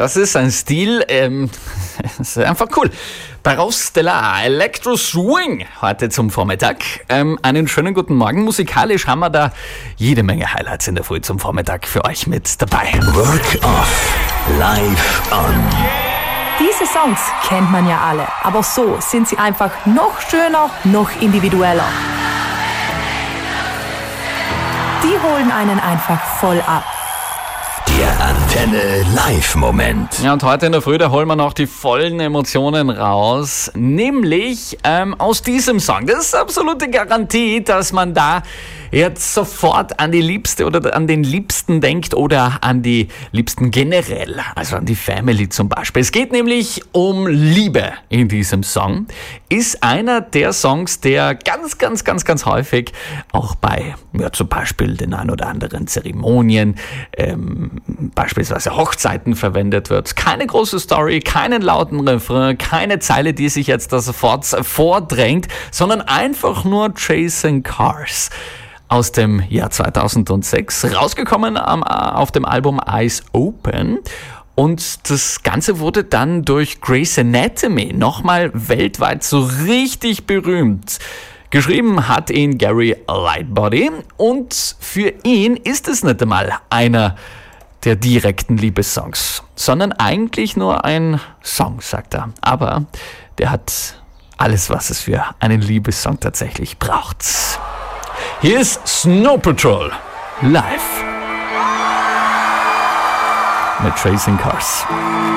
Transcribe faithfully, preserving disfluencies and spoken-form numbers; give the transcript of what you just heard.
Das ist ein Stil, ähm, das ist einfach cool. Barros de la Electro Swing heute zum Vormittag. Ähm, einen schönen guten Morgen. Musikalisch haben wir da jede Menge Highlights in der Früh zum Vormittag für euch mit dabei. Work Off live on. Diese Songs kennt man ja alle, aber so sind sie einfach noch schöner, noch individueller. Die holen einen einfach voll ab. Der Antenne Live-Moment. Ja, und heute in der Früh, da holen wir noch die vollen Emotionen raus, nämlich ähm, aus diesem Song. Das ist absolute Garantie, dass man da jetzt sofort an die Liebste oder an den Liebsten denkt oder an die Liebsten generell, also an die Family zum Beispiel. Es geht nämlich um Liebe in diesem Song. Ist einer der Songs, der ganz, ganz, ganz, ganz häufig auch bei, ja, zum Beispiel den ein oder anderen Zeremonien, ähm, beispielsweise Hochzeiten verwendet wird. Keine große Story, keinen lauten Refrain, keine Zeile, die sich jetzt da sofort vordrängt, sondern einfach nur Chasing Cars. Aus dem Jahr zweitausendsechs, rausgekommen am, auf dem Album Eyes Open. Und das Ganze wurde dann durch Grey's Anatomy nochmal weltweit so richtig berühmt. Geschrieben hat ihn Gary Lightbody und für ihn ist es nicht einmal einer der direkten Liebessongs, sondern eigentlich nur ein Song, sagt er. Aber der hat alles, was es für einen Liebessong tatsächlich braucht. Hier ist Snow Patrol live mit Chasing Cars.